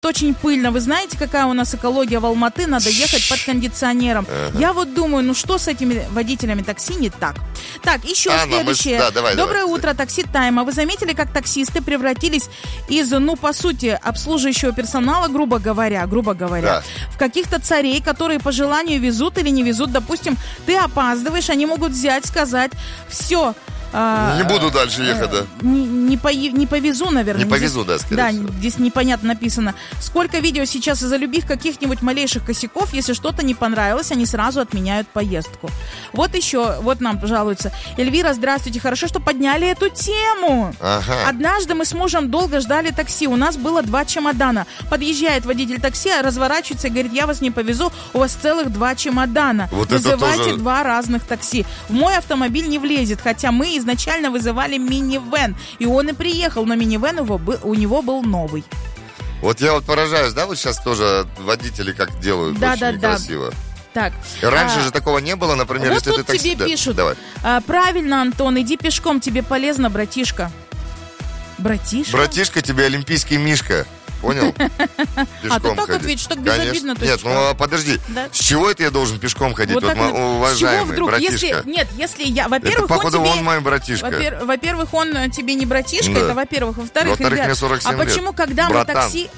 очень пыльно. Вы знаете, какая у нас экология в Алматы? Надо ехать под кондиционером. Я вот думаю, ну что с этими водителями такси не так? Так, еще следующее. Доброе утро, такси Тайм. А вы заметили, как таксисты превратились из, ну, по сути, обслуживающего персонала, грубо говоря, в каких-то царей, которые по желанию везут или не везут. Допустим, ты опаздываешь, они могут взять, сказать, все. Не буду дальше ехать, да. Не повезу, наверное. Не повезу, да, скорее всего. Да, здесь непонятно написано. Сколько видео сейчас из-за любых каких-нибудь малейших косяков, если что-то не понравилось, они сразу отменяют поездку. Вот еще, вот нам жалуются. Эльвира, здравствуйте, хорошо, что подняли эту тему. Однажды мы с мужем долго ждали такси, у нас было 2 чемодана. Подъезжает водитель такси, разворачивается и говорит, я вас не повезу, у вас целых 2 чемодана. Вот вызывайте тоже... 2 разных такси. В мой автомобиль не влезет, хотя мы изначально вызывали минивэн, и он и приехал, но минивэн у него был новый. Вот я вот поражаюсь, да, вот сейчас тоже водители как делают, очень некрасиво. Так. Раньше же такого не было, например, вот если тут ты такси... тебе пишут. Правильно, Антон, иди пешком, тебе полезно, братишка. Братишка? Братишка тебе олимпийский мишка. Понял? А ты так ответишь, так безобидно. Нет, ну подожди. С чего это я должен пешком ходить, вот уважаемый братишка? Если я, во-первых, это, походу, он мой братишка. Во-первых, он тебе не братишка, это во-первых. Во-вторых, ребят, мне 47 лет. Почему, когда мы такси...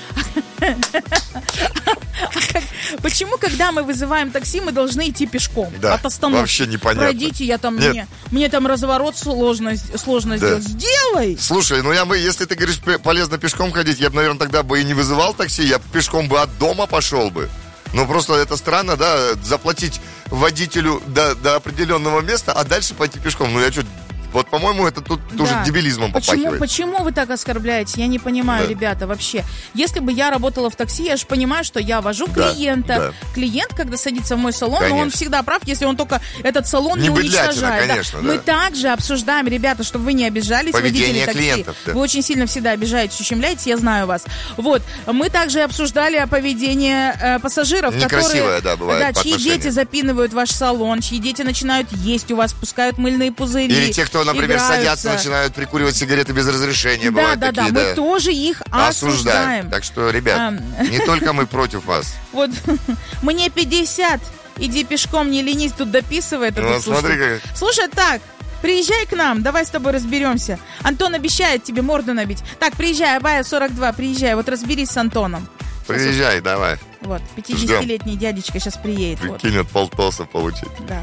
Почему, когда мы вызываем такси, мы должны идти пешком от остановки? Вообще непонятно. Пройдите, я там, мне там разворот сложно сделать. Сделай! Слушай, ну если ты говоришь, полезно пешком ходить, я бы, наверное, тогда бы и не вызывал такси, я пешком бы от дома пошел бы. Ну, просто это странно, да, заплатить водителю до определенного места, а дальше пойти пешком. Ну, я что... Вот, по-моему, это тут уже дебилизмом попахивает. Почему вы так оскорбляете? Я не понимаю, ребята, вообще. Если бы я работала в такси, я же понимаю, что я вожу клиента. Клиент, когда садится в мой салон, но он всегда прав, если он только этот салон не уничтожает. Конечно, Мы также обсуждаем, ребята, чтобы вы не обижались, водители такси. Клиентов, Вы очень сильно всегда обижаетесь, ущемляетесь, я знаю вас. Вот. Мы также обсуждали поведение пассажиров, некрасивое, бывает, чьи дети запинывают ваш салон, чьи дети начинают есть у вас, пускают мыльные пузыри. Или те, кто, например, садятся, начинают прикуривать сигареты без разрешения. Да, мы тоже их осуждаем. Так что, ребят, не только мы против вас. Вот, мне 50, иди пешком, не ленись, тут дописывай. Ну, смотри, как... Слушай, так, приезжай к нам, давай с тобой разберемся. Антон обещает тебе морду набить. Так, приезжай, Абая 42, приезжай, вот разберись с Антоном. Приезжай, давай. Вот, 50-летний дядечка сейчас приедет. Прикинь, от полтоса получить. Да.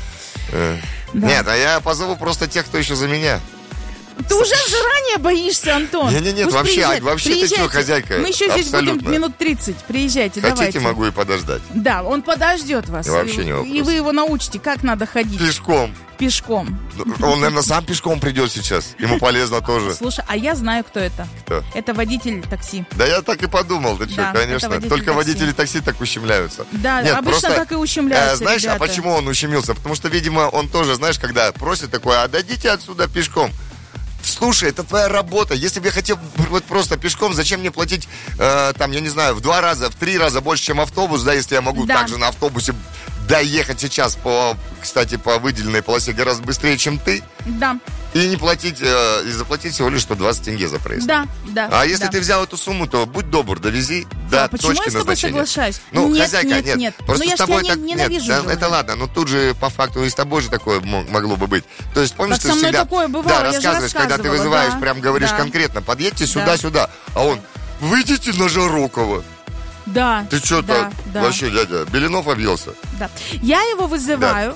Нет, а я позову просто тех, кто еще за меня. Ты уже заранее боишься, Антон. Нет, вообще ты что, хозяйка? Мы еще здесь будем минут 30. Приезжайте, давайте. Хотите, могу и подождать. Да, он подождет вас. Вообще не вопрос. И вы его научите, как надо ходить. Пешком. Он, наверное, сам пешком придет сейчас. Ему полезно тоже. Слушай, а я знаю, кто это. Кто? Это водитель такси. Да я так и подумал. Ты что, конечно. Только водители такси так ущемляются. Да, нет, обычно так и ущемляются, знаешь, ребята. А почему он ущемился? Потому что, видимо, он тоже, знаешь, когда просит такое, отдадите отсюда пешком. Слушай, это твоя работа. Если бы я хотел вот просто пешком, зачем мне платить, там, я не знаю, в 2 раза, в 3 раза больше, чем автобус, да, если я могу также на автобусе доехать сейчас кстати, по выделенной полосе гораздо быстрее, чем ты. Да. И не платить, и заплатить всего лишь 120 тенге за проезд. Да. А если ты взял эту сумму, то будь добр, довези до точки назначения. Почему я с тобой соглашаюсь? Ну, хозяйка, нет. Просто я с тобой тебя так ненавижу. Нет, это ладно, но тут же по факту и с тобой же такое могло бы быть. То есть, помнишь, ты всегда рассказываешь, когда ты вызываешь, прям говоришь конкретно, подъедьте сюда, а он, выйдите на Жарокова. Да. Ты что-то вообще, дядя, Беленов объелся. Да. Я его вызываю,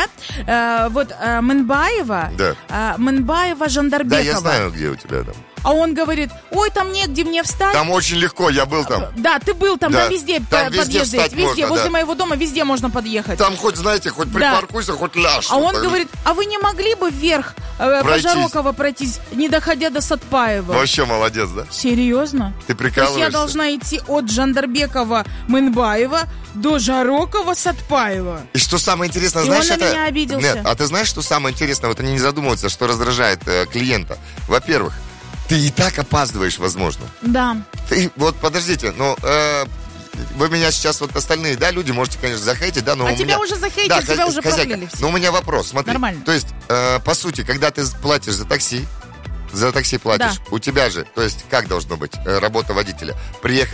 Мынбаева, Мынбаева Жандарбекова. Да, я знаю, где у тебя там. А он говорит, ой, там негде мне встать. Там очень легко, я был там. Да, ты был там, там везде подъезды есть. Везде, возле моего дома, везде можно подъехать. Там хоть, знаете, хоть припаркуйся, хоть ляжь. А он говорит, а вы не могли бы вверх по Жарокова пройтись, не доходя до Сатпаева? Вообще молодец, да? Серьезно? Ты прикалываешься? То есть я должна идти от Жандарбекова Мынбаева до Жарокова Сатпаева. И что самое интересное, знаешь, он на меня обиделся. Нет, а ты знаешь, что самое интересное? Вот они не задумываются, что раздражает клиента. Во-первых, ты и так опаздываешь, возможно. Да. Ты, вот, подождите, вы меня сейчас, вот остальные, люди, можете, конечно, захейтить, но у тебя уже захейтили, тебя уже прокляли все. Но у меня вопрос, смотри. Нормально. То есть, по сути, когда ты платишь за такси платишь, у тебя же, то есть, как должно быть работа водителя? Приехать